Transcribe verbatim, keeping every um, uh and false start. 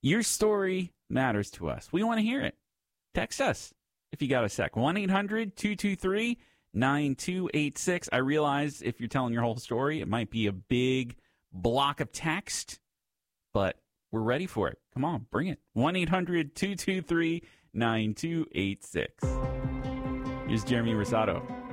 Your story matters to us. We want to hear it. Text us if you got a sec. one eight hundred two two three nine two eight six. I realize if you're telling your whole story, it might be a big block of text, but we're ready for it. Come on, bring it. one eight hundred two two three nine two eight six. Here's Jeremy Rosado.